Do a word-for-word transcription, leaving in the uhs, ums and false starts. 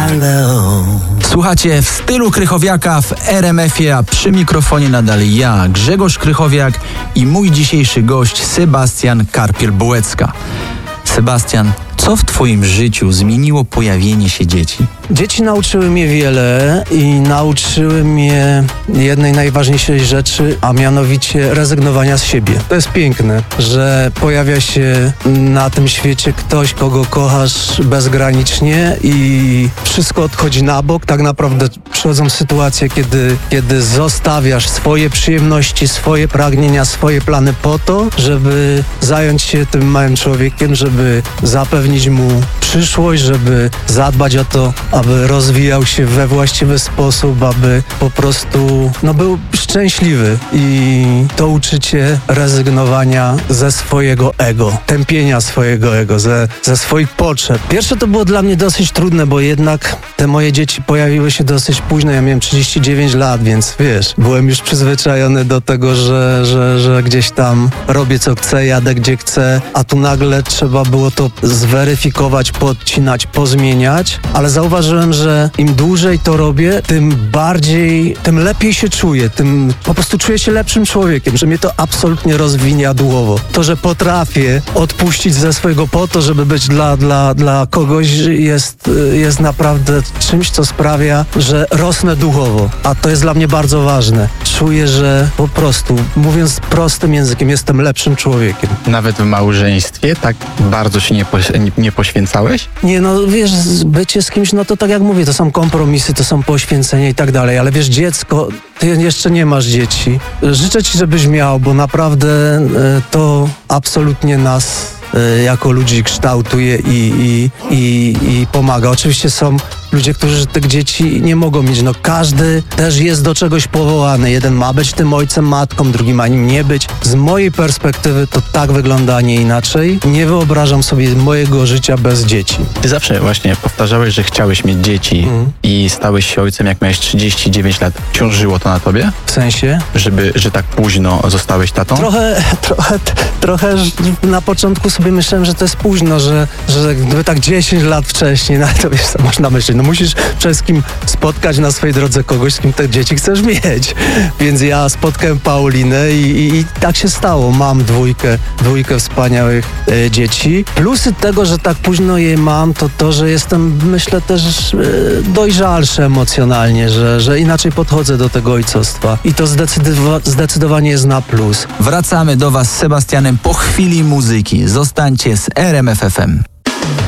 Słuchacie w stylu Krychowiaka w R M F-ie, a przy mikrofonie nadal ja, Grzegorz Krychowiak i mój dzisiejszy gość Sebastian Karpiel-Bułecka. Sebastian, co w twoim życiu zmieniło pojawienie się dzieci? Dzieci nauczyły mnie wiele i nauczyły mnie jednej najważniejszej rzeczy, a mianowicie rezygnowania z siebie. To jest piękne, że pojawia się na tym świecie ktoś, kogo kochasz bezgranicznie i wszystko odchodzi na bok. Tak naprawdę przychodzą sytuacje, kiedy, kiedy zostawiasz swoje przyjemności, swoje pragnienia, swoje plany po to, żeby zająć się tym małym człowiekiem, żeby zapewnić mu przyszłość, żeby zadbać o to, aby rozwijał się we właściwy sposób, aby po prostu no, był szczęśliwy. I to uczycie rezygnowania ze swojego ego, tępienia swojego ego, ze, ze swoich potrzeb. Pierwsze to było dla mnie dosyć trudne, bo jednak te moje dzieci pojawiły się dosyć późno. Ja miałem trzydzieści dziewięć lat, więc wiesz, byłem już przyzwyczajony do tego, że, że, że gdzieś tam robię co chcę, jadę gdzie chcę, a tu nagle trzeba było to zweryfikować, podcinać, pozmieniać, ale zauważyłem, że im dłużej to robię, tym bardziej, tym lepiej się czuję, tym po prostu czuję się lepszym człowiekiem, że mnie to absolutnie rozwinia duchowo. To, że potrafię odpuścić ze swojego po to, żeby być dla, dla, dla kogoś, jest, jest naprawdę czymś, co sprawia, że rosnę duchowo, a to jest dla mnie bardzo ważne. Czuję, że po prostu, mówiąc prostym językiem, jestem lepszym człowiekiem. Nawet w małżeństwie tak bardzo się nie, poś- nie, nie poświęcałeś? Nie, no wiesz, bycie z kimś, no to tak jak mówię, to są kompromisy, to są poświęcenia i tak dalej, ale wiesz, dziecko, ty jeszcze nie masz dzieci. Życzę ci, żebyś miał, bo naprawdę e, to absolutnie nas e, jako ludzi kształtuje i, i, i, i pomaga. Oczywiście są ludzie, którzy tych dzieci nie mogą mieć. No każdy też jest do czegoś powołany. Jeden ma być tym ojcem, matką, drugi ma nim nie być. Z mojej perspektywy to tak wygląda, a nie inaczej. Nie wyobrażam sobie mojego życia bez dzieci. Ty zawsze właśnie powtarzałeś, że chciałeś mieć dzieci mm. i stałeś się ojcem, jak miałeś trzydzieści dziewięć lat. Ciążyło to na tobie? W sensie? Żeby, że tak późno zostałeś tatą? Trochę, trochę, trochę na początku sobie myślałem, że to jest późno, że, że gdyby tak dziesięć lat wcześniej, no to wiesz, co można myśleć. No musisz przede wszystkim spotkać na swojej drodze kogoś, z kim te dzieci chcesz mieć. Więc ja spotkałem Paulinę i, i, i tak się stało. Mam dwójkę, dwójkę wspaniałych e, dzieci. Plusy tego, że tak późno je mam, to to, że jestem, myślę, też e, dojrzalszy emocjonalnie, że, że inaczej podchodzę do tego ojcostwa. I to zdecydowa- zdecydowanie jest na plus. Wracamy do was z Sebastianem po chwili muzyki. Zostańcie z R M F F M.